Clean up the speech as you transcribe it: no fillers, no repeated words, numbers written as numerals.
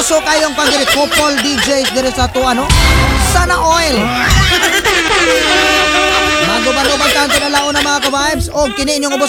Uso kayong pagdiri couple DJs dire sa to ano? Sana oil. Maguban-uban tanto na laon na mga ka-vibes. O kini inyong ubos